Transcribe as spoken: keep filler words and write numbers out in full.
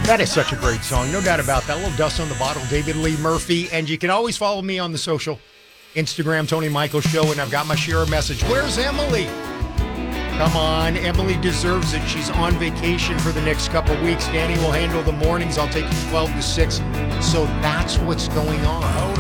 That is such a great song. No doubt about that. A little dust on the bottle, David Lee Murphy. And you can always follow me on the social Instagram, Tony Michael Show. And I've got my share message. Where's Emily? Come on. Emily deserves it. She's on vacation for the next couple weeks. Danny will handle the mornings. I'll take you twelve to six. So that's what's going on.